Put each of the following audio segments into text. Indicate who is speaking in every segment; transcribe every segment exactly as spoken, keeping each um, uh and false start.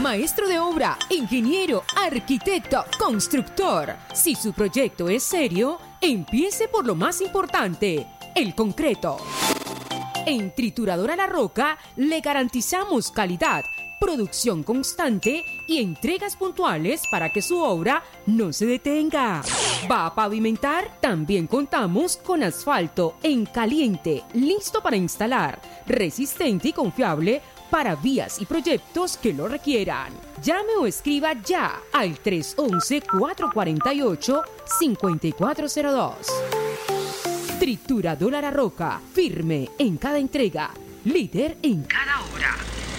Speaker 1: maestro de obra, ingeniero, arquitecto, constructor. Si su proyecto es serio, empiece por lo más importante, el concreto. En Trituradora La Roca le garantizamos calidad, producción constante y entregas puntuales para que su obra no se detenga. ¿Va a pavimentar? También contamos con asfalto en caliente, listo para instalar, resistente y confiable para vías y proyectos que lo requieran. Llame o escriba ya al tres once, cuatro cuatro ocho, cinco cuatro cero dos. Trituradora La Roca, firme en cada entrega, líder en cada obra.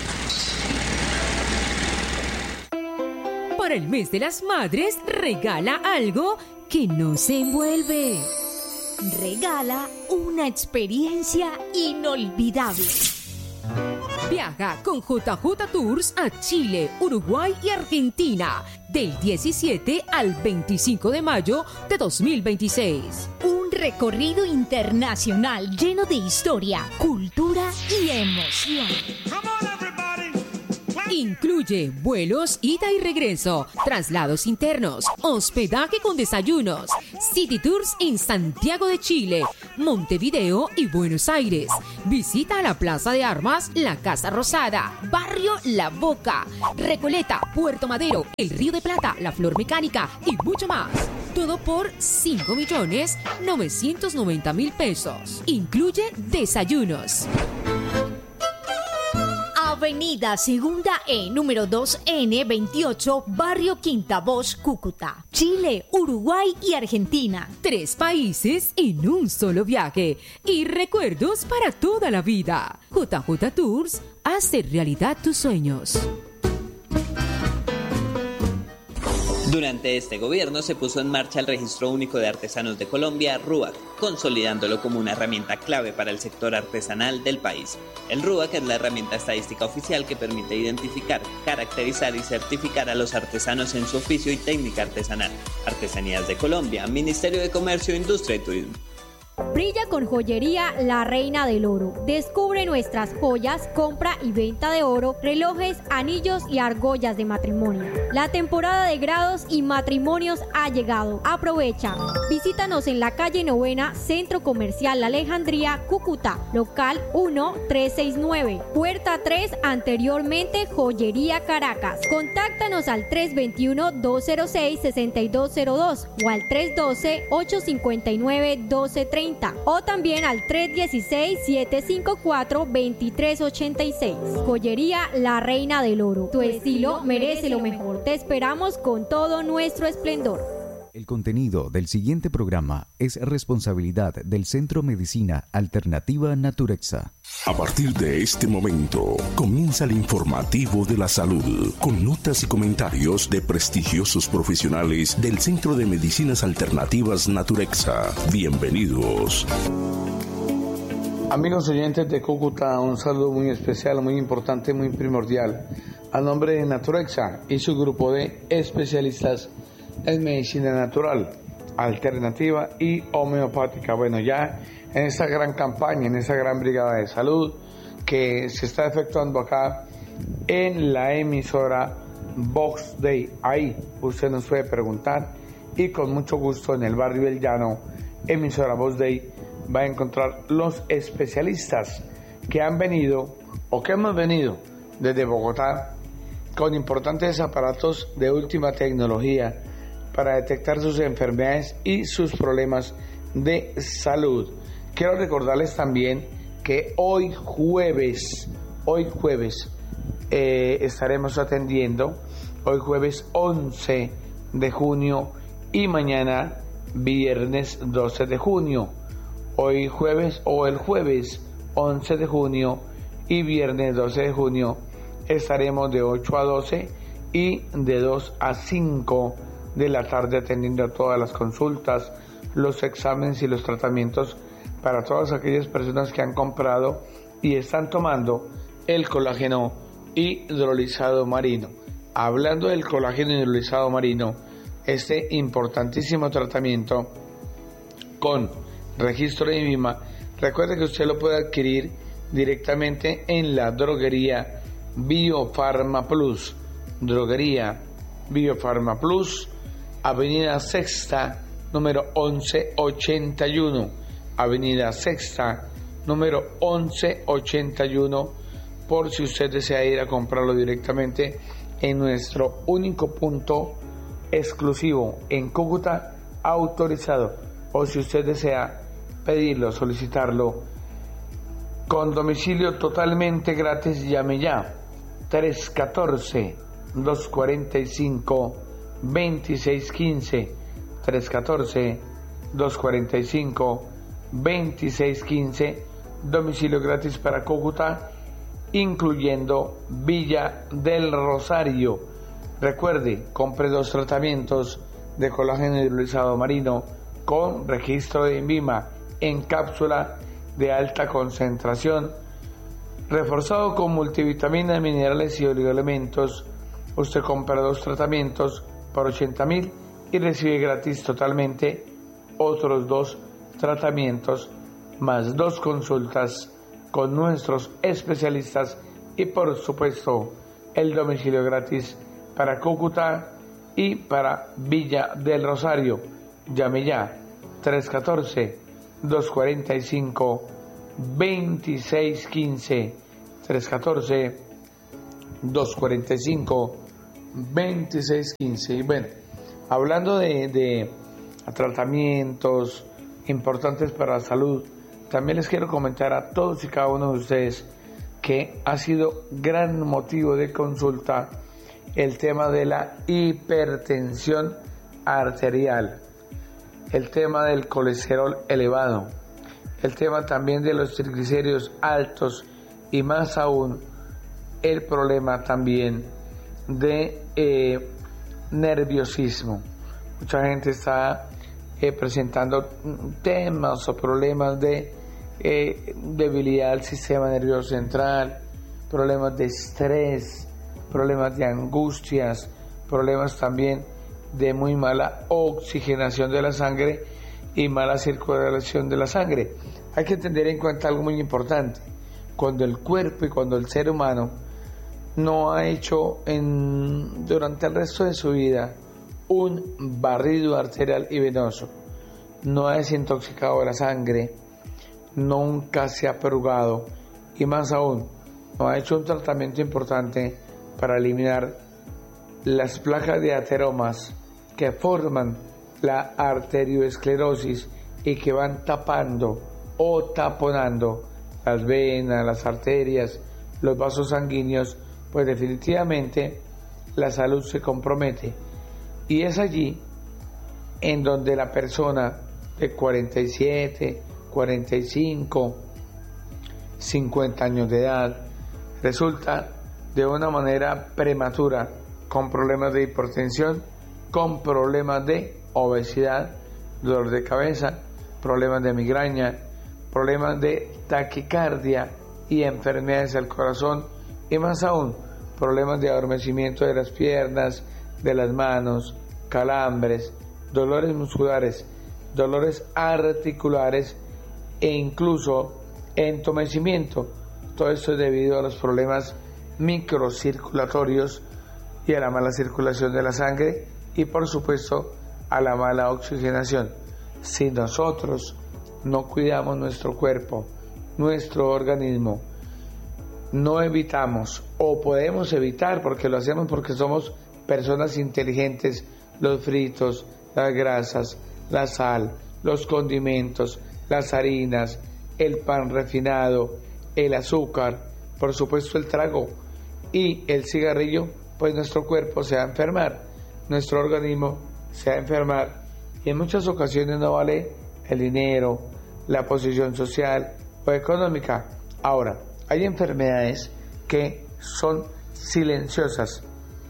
Speaker 1: Para el mes de las madres, regala algo que no se envuelve.
Speaker 2: Regala una experiencia inolvidable.
Speaker 1: Viaja con J J Tours a Chile, Uruguay y Argentina del diecisiete al veinticinco de mayo de dos mil veintiséis.
Speaker 2: Un recorrido internacional lleno de historia, cultura y emoción.
Speaker 1: Incluye vuelos, ida y regreso, traslados internos, hospedaje con desayunos, City Tours en Santiago de Chile, Montevideo y Buenos Aires. Visita a la Plaza de Armas, la Casa Rosada, Barrio La Boca, Recoleta, Puerto Madero, el Río de Plata, la Flor Mecánica y mucho más. Todo por cinco millones novecientos noventa mil pesos. Incluye desayunos.
Speaker 2: Avenida Segunda E, número dos ene veintiocho, Barrio Quinta Voz, Cúcuta, Chile, Uruguay y Argentina.
Speaker 1: Tres países en un solo viaje y recuerdos para toda la vida. J J Tours hace realidad tus sueños.
Speaker 3: Durante este gobierno se puso en marcha el Registro Único de Artesanos de Colombia, RUAC, consolidándolo como una herramienta clave para el sector artesanal del país. El RUAC es la herramienta estadística oficial que permite identificar, caracterizar y certificar a los artesanos en su oficio y técnica artesanal. Artesanías de Colombia, Ministerio de Comercio, Industria y Turismo.
Speaker 4: Brilla con Joyería La Reina del Oro. Descubre nuestras joyas, compra y venta de oro, relojes, anillos y argollas de matrimonio. La temporada de grados y matrimonios ha llegado. Aprovecha. Visítanos en la calle Novena, Centro Comercial La Alejandría, Cúcuta, local uno tres seis nueve, puerta tres, anteriormente Joyería Caracas. Contáctanos al tres dos uno, dos cero seis, seis dos cero dos o al tres uno dos, ocho cinco nueve, uno dos tres cero o también al tres uno seis, siete cinco cuatro, dos tres ocho seis. Joyería La Reina del Oro. Tu estilo merece lo mejor. Te esperamos con todo nuestro esplendor.
Speaker 5: El contenido del siguiente programa es responsabilidad del Centro Medicina Alternativa Naturexa.
Speaker 6: A partir de este momento, comienza el informativo de la salud, con notas y comentarios de prestigiosos profesionales del Centro de Medicinas Alternativas Naturexa. Bienvenidos.
Speaker 7: Amigos oyentes de Cúcuta, un saludo muy especial, muy importante, muy primordial. A nombre de Naturexa y su grupo de especialistas en medicina natural, alternativa y homeopática. Bueno, ya en esta gran campaña, en esta gran brigada de salud que se está efectuando acá en la emisora Vox Day. Ahí usted nos puede preguntar y con mucho gusto en el barrio El Llano, emisora Vox Day, va a encontrar los especialistas que han venido o que hemos venido desde Bogotá con importantes aparatos de última tecnología para detectar sus enfermedades y sus problemas de salud. Quiero recordarles también que hoy jueves, hoy jueves eh, estaremos atendiendo, hoy jueves once de junio y mañana viernes doce de junio. Hoy jueves o el jueves once de junio y viernes doce de junio estaremos de ocho a doce y de dos a cinco de la tarde atendiendo a todas las consultas, los exámenes y los tratamientos para todas aquellas personas que han comprado y están tomando el colágeno hidrolizado marino. Hablando del colágeno hidrolizado marino, este importantísimo tratamiento con registro de INVIMA, recuerde que usted lo puede adquirir directamente en la droguería Biofarma Plus. Droguería Biofarma Plus, Avenida Sexta, número once ochenta y uno, Avenida Sexta, número once ochenta y uno, por si usted desea ir a comprarlo directamente en nuestro único punto exclusivo en Cúcuta autorizado, o si usted desea pedirlo, solicitarlo con domicilio totalmente gratis, llame ya tres uno cuatro, dos cuatro cinco, dos seis uno cinco, tres uno cuatro, dos cuatro cinco, dos seis uno cinco, domicilio gratis para Cúcuta, incluyendo Villa del Rosario. Recuerde, compre dos tratamientos de colágeno hidrolizado marino con registro de INVIMA en cápsula de alta concentración, reforzado con multivitamina, minerales y oligoelementos. Usted compra dos tratamientos por ochenta mil y recibe gratis totalmente otros dos tratamientos más dos consultas con nuestros especialistas y por supuesto el domicilio gratis para Cúcuta y para Villa del Rosario. Llame ya tres uno cuatro, dos cuatro cinco, dos seis uno cinco, tres uno cuatro, dos cuatro cinco, dos seis uno cinco. Y bueno, hablando de, de tratamientos importantes para la salud, también les quiero comentar a todos y cada uno de ustedes que ha sido gran motivo de consulta el tema de la hipertensión arterial, el tema del colesterol elevado, el tema también de los triglicéridos altos y más aún el problema también de eh, nerviosismo. Mucha gente está eh, presentando temas o problemas de eh, debilidad del sistema nervioso central, problemas de estrés, problemas de angustias, problemas también de muy mala oxigenación de la sangre y mala circulación de la sangre. Hay que tener en cuenta algo muy importante: cuando el cuerpo y cuando el ser humano no ha hecho en, durante el resto de su vida un barrido arterial y venoso, no ha desintoxicado la sangre, nunca se ha purgado y más aún no ha hecho un tratamiento importante para eliminar las placas de ateromas que forman la arterioesclerosis y que van tapando o taponando las venas, las arterias, los vasos sanguíneos, pues definitivamente la salud se compromete. Y es allí en donde la persona de cuarenta y siete, cuarenta y cinco, cincuenta años de edad resulta de una manera prematura con problemas de hipertensión, con problemas de obesidad, dolor de cabeza, problemas de migraña, problemas de taquicardia y enfermedades del corazón y más aún problemas de adormecimiento de las piernas, de las manos, calambres, dolores musculares, dolores articulares e incluso entumecimiento. Todo esto es debido a los problemas microcirculatorios y a la mala circulación de la sangre y por supuesto a la mala oxigenación. Si nosotros no cuidamos nuestro cuerpo, nuestro organismo, no evitamos o podemos evitar, porque lo hacemos porque somos personas inteligentes, los fritos, las grasas, la sal, los condimentos, las harinas, el pan refinado, el azúcar, por supuesto el trago y el cigarrillo, pues nuestro cuerpo se va a enfermar, nuestro organismo se va a enfermar y en muchas ocasiones no vale el dinero, la posición social o económica. Ahora, hay enfermedades que son silenciosas,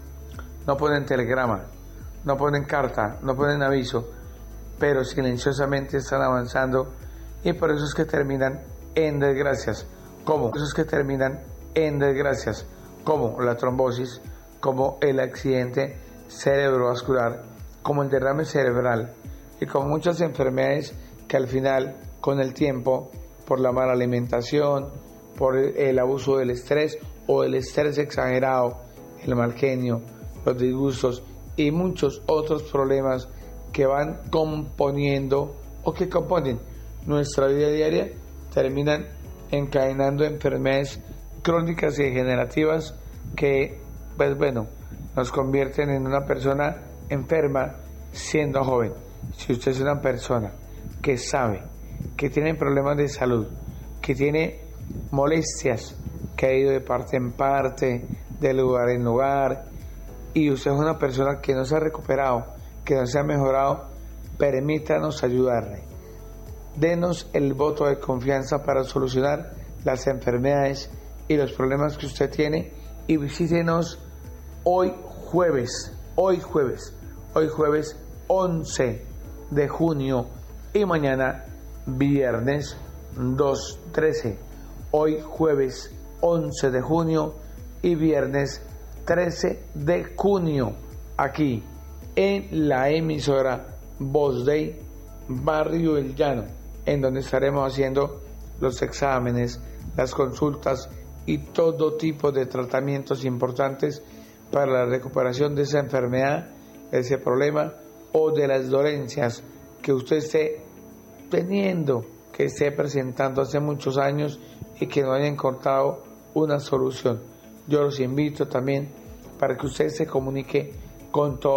Speaker 7: no ponen telegrama, no ponen carta, no ponen aviso, pero silenciosamente están avanzando y por eso es que terminan en desgracias. ¿Cómo? Por eso es que terminan en desgracias, como la trombosis, como el accidente cerebrovascular, como el derrame cerebral y como muchas enfermedades que al final, con el tiempo, por la mala alimentación, por el abuso del estrés o el estrés exagerado, el mal genio, los disgustos y muchos otros problemas que van componiendo o que componen nuestra vida diaria, terminan encadenando enfermedades crónicas y degenerativas que, pues bueno, nos convierten en una persona enferma siendo joven. Si usted es una persona que sabe que tiene problemas de salud, que tiene molestias, que ha ido de parte en parte, de lugar en lugar, y usted es una persona que no se ha recuperado, que no se ha mejorado, permítanos ayudarle. Denos el voto de confianza para solucionar las enfermedades y los problemas que usted tiene, y visítenos hoy jueves, hoy jueves, hoy jueves once de junio y mañana viernes dos trece. Hoy jueves once de junio y viernes trece de junio, aquí en la emisora Voz Day Barrio El Llano, en donde estaremos haciendo los exámenes, las consultas y todo tipo de tratamientos importantes para la recuperación de esa enfermedad, ese problema o de las dolencias que usted esté teniendo, que esté presentando hace muchos años y que no haya encontrado una solución. Yo los invito también para que usted se comunique con todos